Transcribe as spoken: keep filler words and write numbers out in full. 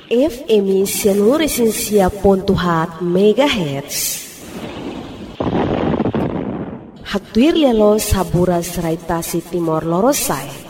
F M Seluruh Pontuhat Megahertz. Haktuir yalo sabura seraitasi Timor Lorosai.